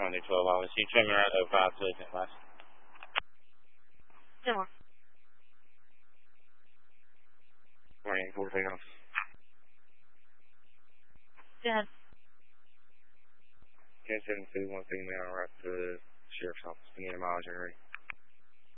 Conde 12 hours. You turn me around 05 to 10 last. 10 more. Morning, 4 takeoff. 10. 10-7-2, 1 female, right to the sheriff's office. Give me the mileage area.